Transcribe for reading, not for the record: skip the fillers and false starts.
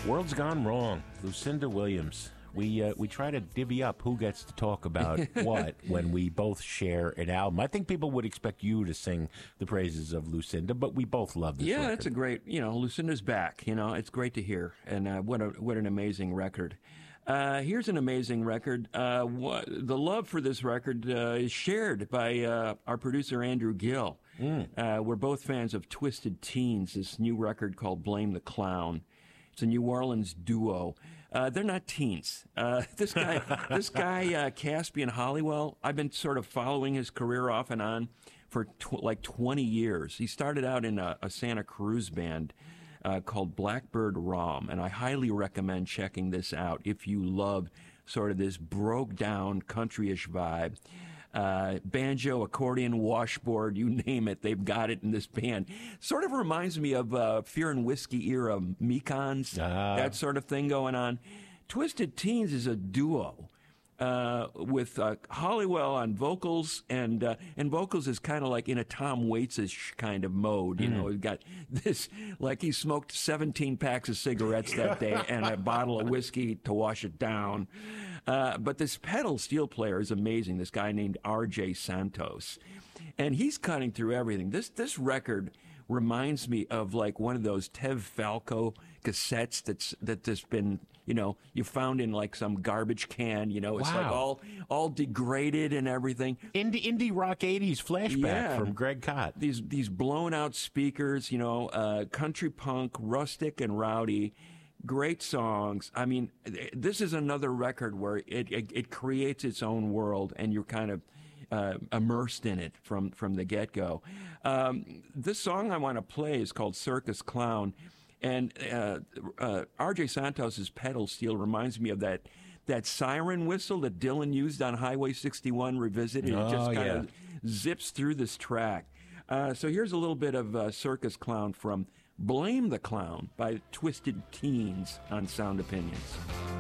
World's Gone Wrong, Lucinda Williams. We try to divvy up who gets to talk about what when we both share an album. I think people would expect you to sing the praises of Lucinda, but we both love this record. Yeah, it's a great, Lucinda's back. It's great to hear. And what an amazing record. Here's an amazing record. The love for this record is shared by our producer, Andrew Gill. We're both fans of Twisted Teens, this new record called Blame the Clown. It's a New Orleans duo. They're not teens. This guy, Caspian Hollywell, I've been sort of following his career off and on for like 20 years. He started out in a Santa Cruz band called Blackbird Rom, and I highly recommend checking this out if you love sort of this broke-down country-ish vibe. Banjo, accordion, washboard, you name it, they've got it in this band. Sort of reminds me of Fear and Whiskey era Mekons, that sort of thing going on. Twisted Teens is a duo with Hollywell on vocals, and vocals is kind of like in a Tom Waits-ish kind of mode. We've got this, like he smoked 17 packs of cigarettes that day and a bottle of whiskey to wash it down. But this pedal steel player is amazing, this guy named R.J. Santos. And he's cutting through everything. This record reminds me of like one of those Tev Falco cassettes that's been, you found in like some garbage can, it's like all degraded and everything. Indie rock 80s flashback from Greg Kot. These blown out speakers, country punk, rustic and rowdy. Great songs. I mean, this is another record where it creates its own world, and you're kind of immersed in it from the get-go. This song I want to play is called Circus Clown, and R.J. Santos's pedal steel reminds me of that siren whistle that Dylan used on Highway 61 Revisited. It just kind of zips through this track. So here's a little bit of Circus Clown from Blame the Clown by Twisted Teens on Sound Opinions.